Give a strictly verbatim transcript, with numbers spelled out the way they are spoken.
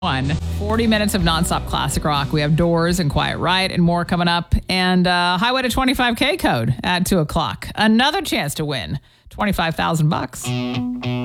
One, forty minutes of nonstop classic rock. We have Doors and Quiet Riot and more coming up. And uh, Highway to twenty-five K code at two o'clock. Another chance to win twenty-five thousand bucks.